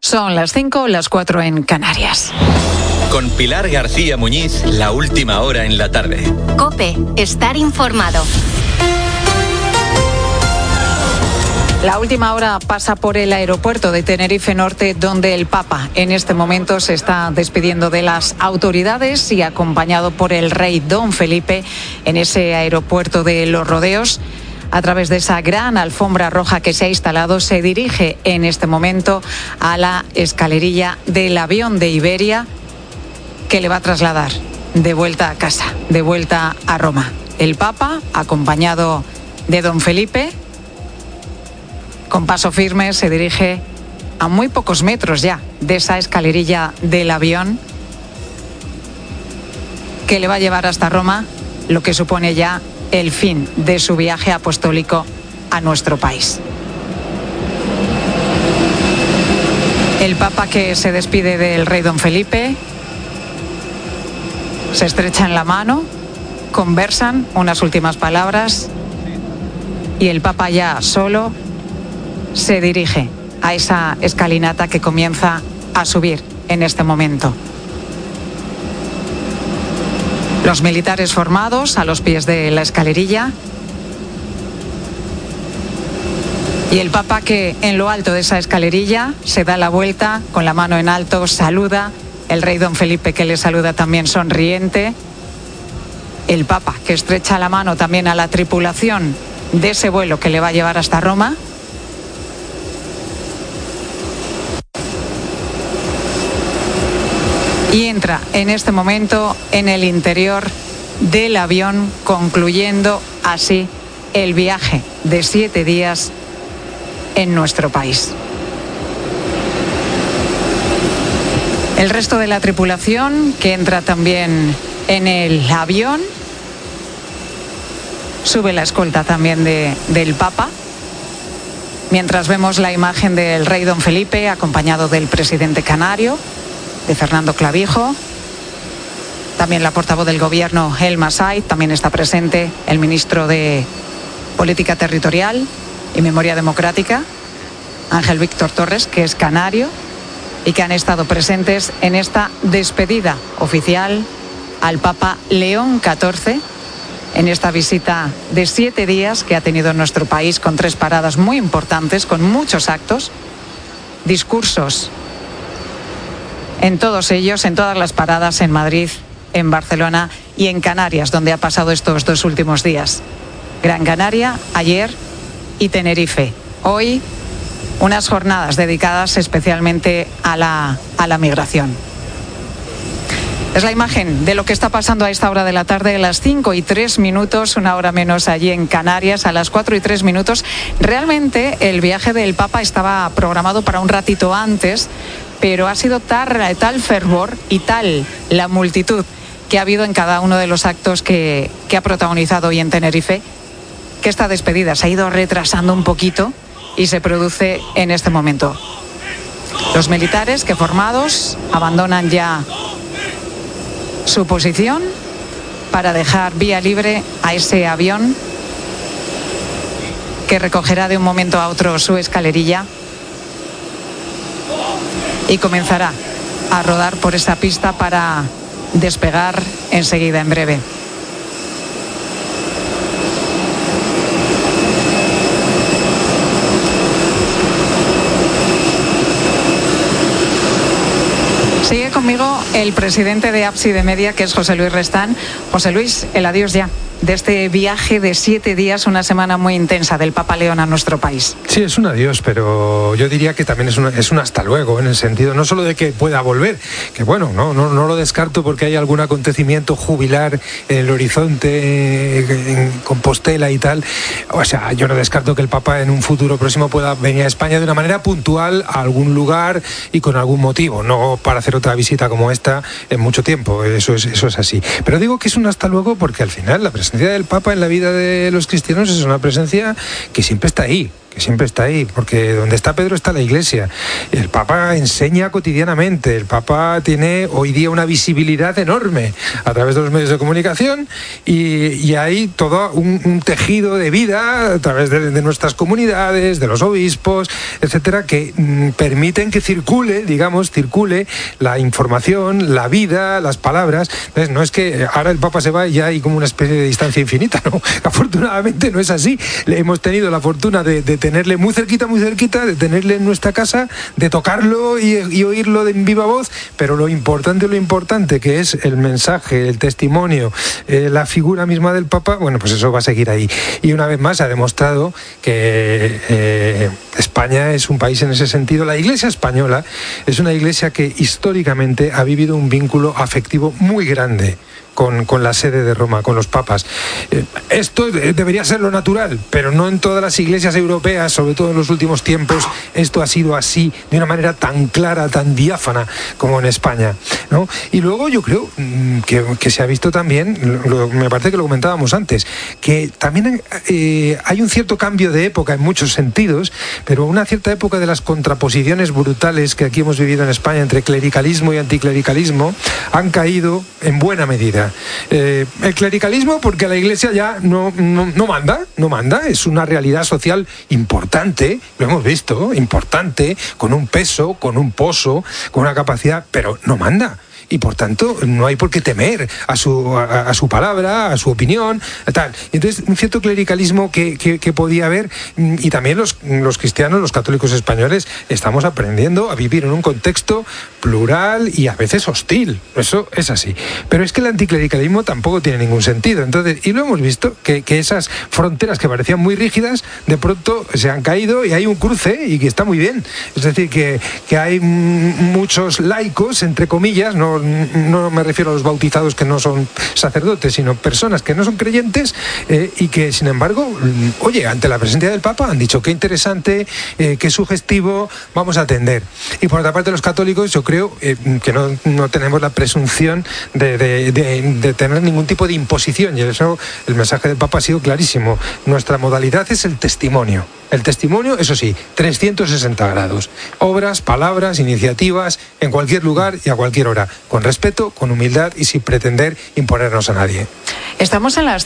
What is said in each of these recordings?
Son las 5, las 4 en Canarias. Con Pilar García Muñiz, la última hora en la tarde. COPE, estar informado. La última hora pasa por el aeropuerto de Tenerife Norte, donde el Papa en este momento se está despidiendo de las autoridades y acompañado por el rey Don Felipe en ese aeropuerto de Los Rodeos. A través de esa gran alfombra roja que se ha instalado, se dirige en este momento a la escalerilla del avión de Iberia que le va a trasladar de vuelta a casa, de vuelta a Roma. El Papa, acompañado de Don Felipe, con paso firme se dirige a muy pocos metros ya de esa escalerilla del avión que le va a llevar hasta Roma, lo que supone ya el fin de su viaje apostólico a nuestro país. El Papa que se despide del rey Don Felipe, se estrechan la mano, conversan unas últimas palabras y el Papa ya solo se dirige a esa escalinata que comienza a subir en este momento. Los militares formados a los pies de la escalerilla y el Papa que en lo alto de esa escalerilla se da la vuelta con la mano en alto, saluda, el rey Don Felipe que le saluda también sonriente, el Papa que estrecha la mano también a la tripulación de ese vuelo que le va a llevar hasta Roma. Y entra en este momento en el interior del avión, concluyendo así el viaje de 7 días en nuestro país. El resto de la tripulación que entra también en el avión, sube la escolta también del Papa, mientras vemos la imagen del rey Don Felipe acompañado del presidente canario, de Fernando Clavijo, también la portavoz del gobierno, Elma Saiz, también está presente el ministro de Política Territorial y Memoria Democrática, Ángel Víctor Torres, que es canario, y que han estado presentes en esta despedida oficial al Papa León XIV, en esta visita de 7 días que ha tenido en nuestro país, con 3 paradas muy importantes, con muchos actos, discursos en todos ellos, en todas las paradas, en Madrid, en Barcelona y en Canarias, donde ha pasado estos 2 últimos días. Gran Canaria, ayer, y Tenerife. Hoy, unas jornadas dedicadas especialmente a la migración. Es la imagen de lo que está pasando a esta hora de la tarde, a las 5:03, 1 hora menos allí en Canarias, a las 4:03. Realmente el viaje del Papa estaba programado para un ratito antes, pero ha sido tal fervor y tal la multitud que ha habido en cada uno de los actos que ha protagonizado hoy en Tenerife, que esta despedida se ha ido retrasando un poquito y se produce en este momento. Los militares que formados abandonan ya su posición para dejar vía libre a ese avión que recogerá de un momento a otro su escalerilla y comenzará a rodar por esa pista para despegar enseguida, en breve. Sigue conmigo el presidente de Ábside Media, que es José Luis Restán. José Luis, el adiós ya de este viaje de 7 días, una semana muy intensa del Papa León a nuestro país. Sí, es un adiós, pero yo diría que también es un hasta luego, en el sentido no solo de que pueda volver, que bueno, no lo descarto porque hay algún acontecimiento jubilar en el horizonte, en Compostela y tal. O sea, yo no descarto que el Papa en un futuro próximo pueda venir a España de una manera puntual a algún lugar y con algún motivo, no para hacer otra visita como esta en mucho tiempo, eso es así. Pero digo que es un hasta luego porque al final la presencia del Papa en la vida de los cristianos es una presencia que siempre está ahí, que siempre está ahí, porque donde está Pedro está la Iglesia. El Papa enseña cotidianamente, el Papa tiene hoy día una visibilidad enorme a través de los medios de comunicación y hay todo un tejido de vida a través de nuestras comunidades, de los obispos, etcétera, que permiten que circule la información, la vida, las palabras. Entonces, no es que ahora el Papa se va y ya hay como una especie de distancia infinita, no, afortunadamente no es así. Hemos tenido la fortuna de tenerle muy cerquita, de tenerle en nuestra casa, de tocarlo y oírlo en viva voz, pero lo importante que es el mensaje, el testimonio, la figura misma del Papa, bueno, pues eso va a seguir ahí. Y una vez más ha demostrado que España es un país en ese sentido. La Iglesia española es una iglesia que históricamente ha vivido un vínculo afectivo muy grande con la sede de Roma, con los papas. Esto debería ser lo natural, pero no en todas las iglesias europeas, sobre todo en los últimos tiempos, esto ha sido así, de una manera tan clara, tan diáfana como en España, ¿no? Y luego yo creo que se ha visto también, me parece que lo comentábamos antes, que también hay un cierto cambio de época en muchos sentidos, pero una cierta época de las contraposiciones brutales que aquí hemos vivido en España entre clericalismo y anticlericalismo han caído en buena medida. El clericalismo porque la Iglesia ya no manda, es una realidad social importante, lo hemos visto, importante, con un peso, con un poso, con una capacidad, pero no manda. Y por tanto no hay por qué temer a su palabra, a su opinión, tal. Entonces un cierto clericalismo que podía haber, y también los cristianos, los católicos españoles, estamos aprendiendo a vivir en un contexto plural y a veces hostil, eso es así. Pero es que el anticlericalismo tampoco tiene ningún sentido. Entonces, y lo hemos visto, que esas fronteras que parecían muy rígidas, de pronto se han caído y hay un cruce y que está muy bien. Es decir, que hay muchos laicos, entre comillas, no me refiero a los bautizados que no son sacerdotes, sino personas que no son creyentes y que, sin embargo, oye, ante la presencia del Papa han dicho qué interesante, qué sugestivo, vamos a atender. Y por otra parte, los católicos, yo creo que no tenemos la presunción de tener ningún tipo de imposición, y eso el mensaje del Papa ha sido clarísimo. Nuestra modalidad es el testimonio. El testimonio, eso sí, 360 grados. Obras, palabras, iniciativas, en cualquier lugar y a cualquier hora. Con respeto, con humildad y sin pretender imponernos a nadie. Estamos en las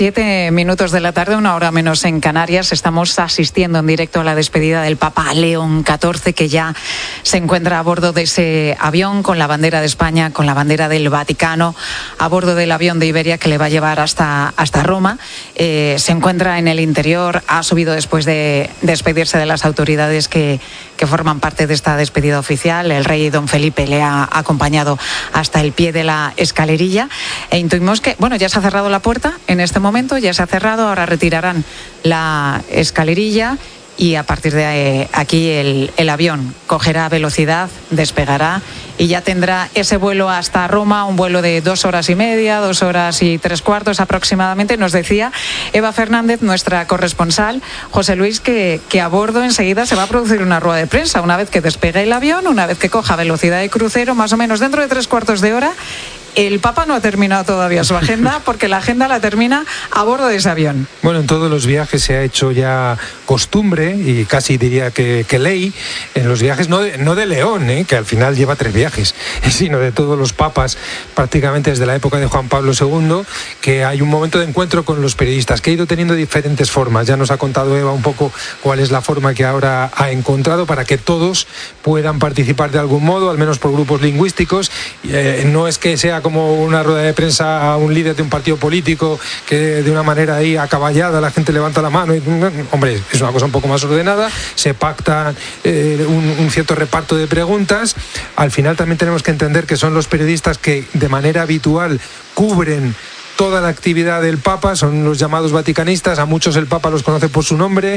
5:07 de la tarde, una hora menos en Canarias. Estamos asistiendo en directo a la despedida del Papa León XIV, que ya se encuentra a bordo de ese avión con la bandera de España, con la bandera del Vaticano, a bordo del avión de Iberia que le va a llevar hasta Roma. Se encuentra en el interior, ha subido después de despedirse de las autoridades que forman parte de esta despedida oficial. El rey don Felipe le ha acompañado hasta el pie de la escalerilla e intuimos que, bueno, ya se ha cerrado la puerta en este momento, ya se ha cerrado, ahora retirarán la escalerilla y a partir de aquí el avión cogerá velocidad, despegará y ya tendrá ese vuelo hasta Roma, un vuelo de 2 horas y media, 2 horas y 3/4 aproximadamente. Nos decía Eva Fernández, nuestra corresponsal, José Luis, que a bordo enseguida se va a producir una rueda de prensa, una vez que despegue el avión, una vez que coja velocidad de crucero, más o menos dentro de 3/4 de hora. El Papa no ha terminado todavía su agenda, porque la agenda la termina a bordo de ese avión. Bueno, en todos los viajes se ha hecho ya costumbre, y casi diría que ley, en los viajes no de León, que al final lleva 3 viajes, sino de todos los papas, prácticamente desde la época de Juan Pablo II, que hay un momento de encuentro con los periodistas, que ha ido teniendo diferentes formas. Ya nos ha contado Eva un poco cuál es la forma que ahora ha encontrado para que todos puedan participar de algún modo, al menos por grupos lingüísticos. No es que sea como una rueda de prensa a un líder de un partido político que de una manera ahí acaballada la gente levanta la mano y, hombre, es una cosa un poco más ordenada, se pacta un cierto reparto de preguntas. Al final también tenemos que entender que son los periodistas que de manera habitual cubren toda la actividad del Papa, son los llamados vaticanistas. A muchos el Papa los conoce por su nombre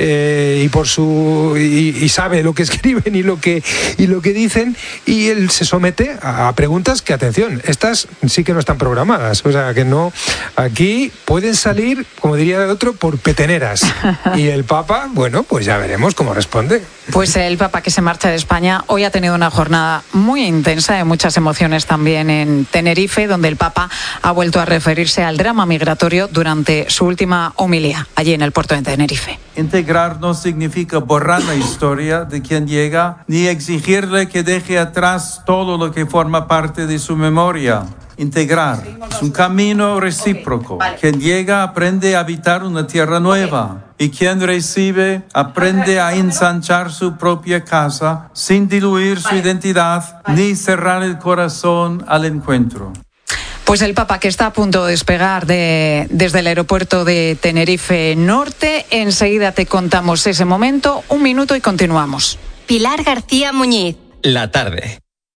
y sabe lo que escriben y lo que dicen, y él se somete a preguntas que, atención, estas sí que no están programadas, o sea que no, aquí pueden salir, como diría el otro, por peteneras, y el Papa, bueno, pues ya veremos cómo responde. Pues el Papa, que se marcha de España, hoy ha tenido una jornada muy intensa, de muchas emociones también en Tenerife, donde el Papa ha vuelto a referir referirse al drama migratorio durante su última homilía allí en el puerto de Tenerife. Integrar no significa borrar la historia de quien llega, ni exigirle que deje atrás todo lo que forma parte de su memoria. Integrar es un camino recíproco. Quien llega aprende a habitar una tierra nueva y quien recibe aprende a ensanchar su propia casa sin diluir su identidad ni cerrar el corazón al encuentro. Pues el Papa, que está a punto de despegar desde el aeropuerto de Tenerife Norte. Enseguida te contamos ese momento. 1 minuto y continuamos. Pilar García Muñiz. La tarde.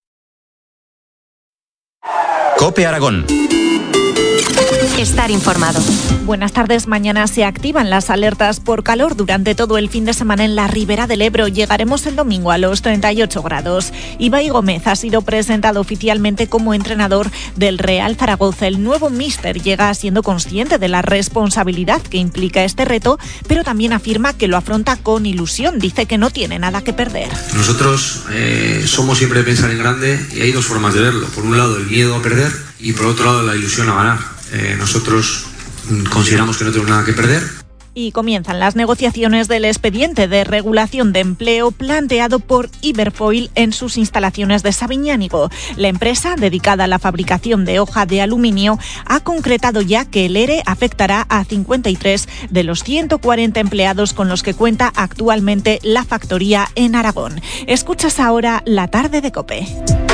COPE Aragón. Estar informado. Buenas tardes. Mañana se activan las alertas por calor durante todo el fin de semana en la Ribera del Ebro. Llegaremos el domingo a los 38 grados. Ibai Gómez ha sido presentado oficialmente como entrenador del Real Zaragoza. El nuevo míster llega siendo consciente de la responsabilidad que implica este reto, pero también afirma que lo afronta con ilusión. Dice que no tiene nada que perder. Nosotros somos siempre de pensar en grande y hay dos formas de verlo. Por un lado, el miedo a perder y por otro lado, la ilusión a ganar. Nosotros consideramos que no tenemos nada que perder. Y comienzan las negociaciones del expediente de regulación de empleo planteado por Iberfoil en sus instalaciones de Sabiñánigo. La empresa, dedicada a la fabricación de hoja de aluminio, ha concretado ya que el ERE afectará a 53 de los 140 empleados con los que cuenta actualmente la factoría en Aragón. Escuchas ahora La Tarde de COPE.